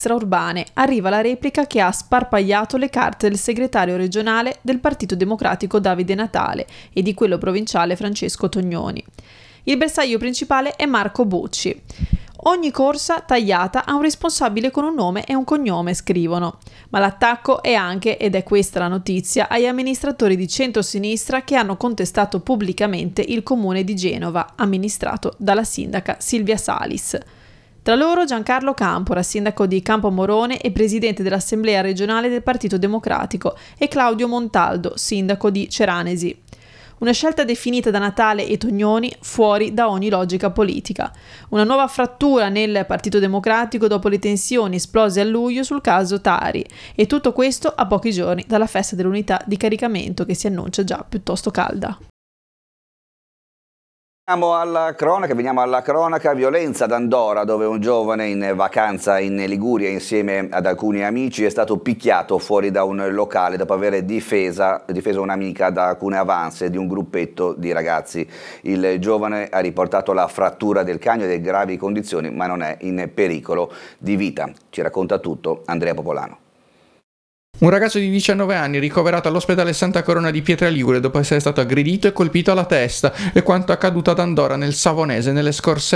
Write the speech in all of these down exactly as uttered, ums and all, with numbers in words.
Urbane arriva la replica che ha sparpagliato le carte del segretario regionale del Partito Democratico Davide Natale e di quello provinciale Francesco Tognoni. Il bersaglio principale è Marco Bucci. Ogni corsa tagliata ha un responsabile con un nome e un cognome, scrivono. Ma l'attacco è anche, ed è questa la notizia, agli amministratori di centrosinistra che hanno contestato pubblicamente il comune di Genova, amministrato dalla sindaca Silvia Salis. Tra loro Giancarlo Campora, sindaco di Campomorone e presidente dell'Assemblea regionale del Partito Democratico, e Claudio Montaldo, sindaco di Ceranesi. Una scelta definita da Natale e Tognoni fuori da ogni logica politica. Una nuova frattura nel Partito Democratico dopo le tensioni esplose a luglio sul caso Tari. E tutto questo a pochi giorni dalla festa dell'unità di caricamento che si annuncia già piuttosto calda. Veniamo alla cronaca, veniamo alla cronaca, violenza ad Andora, dove un giovane in vacanza in Liguria insieme ad alcuni amici è stato picchiato fuori da un locale dopo aver difesa, difeso un'amica da alcune avance di un gruppetto di ragazzi. Il giovane ha riportato la frattura del cranio e delle gravi condizioni, ma non è in pericolo di vita. Ci racconta tutto Andrea Popolano. Un ragazzo di diciannove anni ricoverato all'ospedale Santa Corona di Pietra Ligure dopo essere stato aggredito e colpito alla testa, è quanto accaduto ad Andora nel Savonese nelle scorse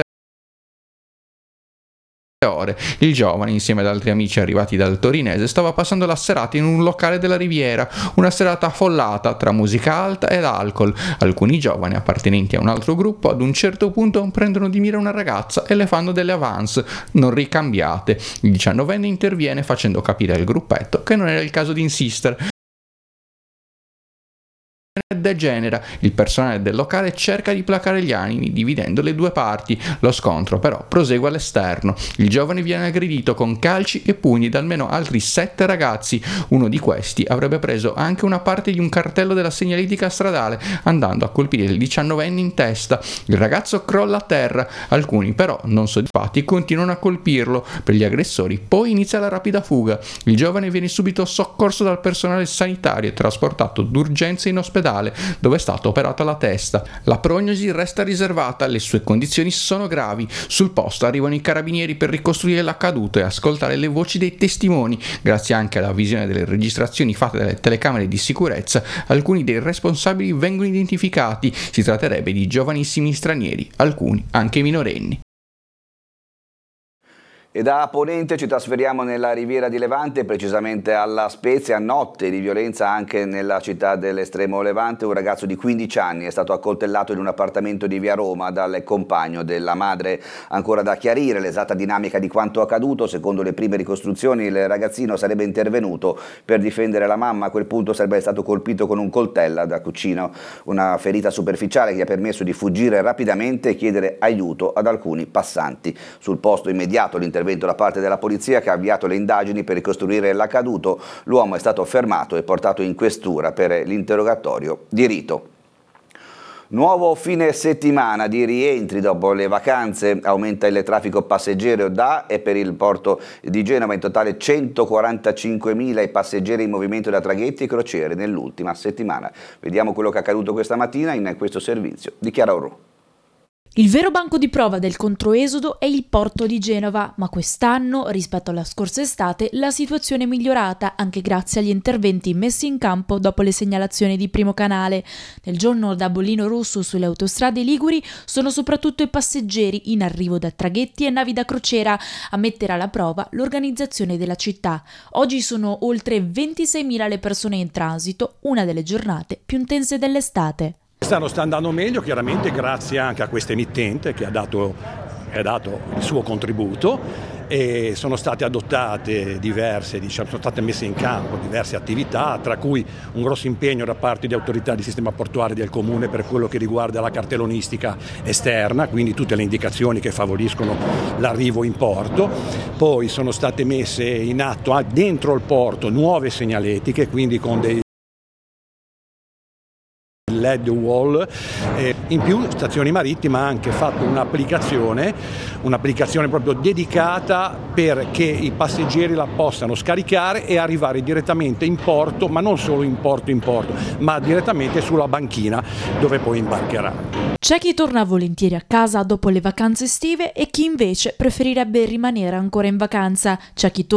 ore. Il giovane, insieme ad altri amici arrivati dal torinese, stava passando la serata in un locale della Riviera, una serata affollata tra musica alta ed alcol. Alcuni giovani appartenenti a un altro gruppo ad un certo punto prendono di mira una ragazza e le fanno delle avance non ricambiate. Il diciannovenne interviene facendo capire al gruppetto che non era il caso di insistere. Degenera. Il personale del locale cerca di placare gli animi dividendo le due parti. Lo scontro però prosegue all'esterno. Il giovane viene aggredito con calci e pugni da almeno altri sette ragazzi. Uno di questi avrebbe preso anche una parte di un cartello della segnaletica stradale, andando a colpire il diciannovenne in testa. Il ragazzo crolla a terra. Alcuni però, non soddisfatti, continuano a colpirlo. Per gli aggressori poi inizia la rapida fuga. Il giovane viene subito soccorso dal personale sanitario e trasportato d'urgenza in ospedale, dove è stata operata la testa. La prognosi resta riservata, le sue condizioni sono gravi. Sul posto arrivano i carabinieri per ricostruire l'accaduto e ascoltare le voci dei testimoni. Grazie anche alla visione delle registrazioni fatte dalle telecamere di sicurezza, alcuni dei responsabili vengono identificati. Si tratterebbe di giovanissimi stranieri, alcuni anche minorenni. E da Ponente ci trasferiamo nella Riviera di Levante, precisamente alla Spezia. Notte di violenza anche nella città dell'estremo Levante. Un ragazzo di quindici anni è stato accoltellato in un appartamento di via Roma dal compagno della madre. Ancora da chiarire l'esatta dinamica di quanto accaduto. Secondo le prime ricostruzioni il ragazzino sarebbe intervenuto per difendere la mamma. A quel punto sarebbe stato colpito con un coltello da cucina, una ferita superficiale che gli ha permesso di fuggire rapidamente e chiedere aiuto ad alcuni passanti. Sul posto immediato l'intervento da parte della polizia, che ha avviato le indagini per ricostruire l'accaduto. L'uomo è stato fermato e portato in questura per l'interrogatorio di rito. Nuovo fine settimana di rientri dopo le vacanze, aumenta il traffico passeggero da e per il porto di Genova. In totale centoquarantacinquemila i passeggeri in movimento da traghetti e crociere nell'ultima settimana. Vediamo quello che è accaduto questa mattina in questo servizio di Chiara Orru. Il vero banco di prova del controesodo è il porto di Genova, ma quest'anno, rispetto alla scorsa estate, la situazione è migliorata anche grazie agli interventi messi in campo dopo le segnalazioni di Primo Canale. Nel giorno da bollino rosso sulle autostrade liguri sono soprattutto i passeggeri in arrivo da traghetti e navi da crociera a mettere alla prova l'organizzazione della città. Oggi sono oltre ventiseimila le persone in transito, una delle giornate più intense dell'estate. Quest'anno sta andando meglio, chiaramente grazie anche a questa emittente che ha dato, ha dato il suo contributo, e sono state adottate diverse, diciamo, sono state messe in campo diverse attività, tra cui un grosso impegno da parte di autorità di sistema portuale del comune per quello che riguarda la cartellonistica esterna, quindi tutte le indicazioni che favoriscono l'arrivo in porto. Poi sono state messe in atto dentro il porto nuove segnaletiche, quindi con dei L E D wall, eh, in più Stazioni Marittime ha anche fatto un'applicazione, un'applicazione proprio dedicata perché i passeggeri la possano scaricare e arrivare direttamente in porto, ma non solo in porto in porto, ma direttamente sulla banchina dove poi imbarcherà. C'è chi torna volentieri a casa dopo le vacanze estive e chi invece preferirebbe rimanere ancora in vacanza. C'è chi torna